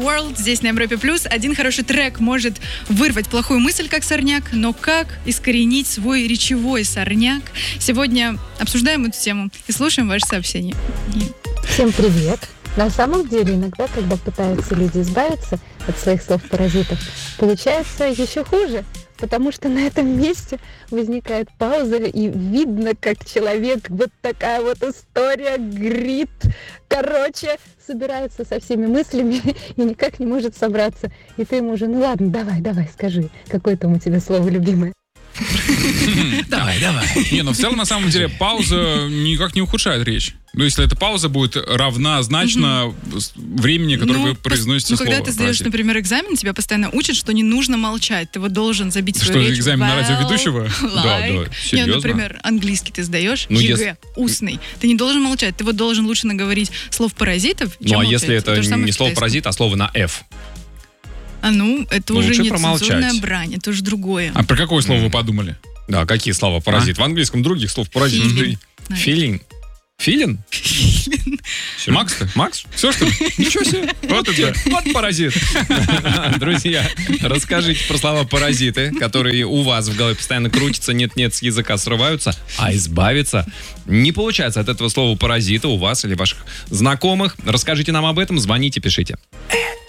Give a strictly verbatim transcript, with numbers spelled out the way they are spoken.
World здесь на Европе Плюс. Один хороший трек может вырвать плохую мысль, как сорняк, но как искоренить свой речевой сорняк? Сегодня обсуждаем эту тему и слушаем ваши сообщения. Всем привет! На самом деле, иногда, когда пытаются люди избавиться от своих слов-паразитов, получается еще хуже, потому что на этом месте возникает пауза, и видно, как человек, вот такая вот история, грит, короче, собирается со всеми мыслями и никак не может собраться. И ты ему уже, ну ладно, давай, давай, скажи, какое там у тебя слово любимое. Давай, давай. Не, ну в целом, на самом деле, пауза никак не ухудшает речь. Ну, если эта пауза будет равнозначна времени, которое вы произносите ну, слово. когда ты сдаешь, например, экзамен, тебя постоянно учат, что не нужно молчать. Ты вот должен забить свою что, речь. Что, экзамен well, на радиоведущего? Like. Да, да, серьезно? Нет, например, английский ты сдаешь, ну, ЕГЭ, если... устный. Ты не должен молчать. Ты вот должен лучше наговорить слов паразитов, чем Ну, а молчать. если это не слово паразит, а слово на F? А ну, это ну, уже не промолчать. Цензурная брань, это уже другое. А про какое слово mm. вы подумали? Да, какие слова паразит? А? В английском других слов паразит. Филин. Филин? Макс ты? Макс? Все, что ли? Ничего себе. Вот это. Вот паразит. Друзья, расскажите про слова паразиты, которые у вас в голове постоянно крутятся, нет-нет, с языка срываются, а избавиться не получается от этого слова паразита у вас или ваших знакомых. Расскажите нам об этом, звоните, пишите.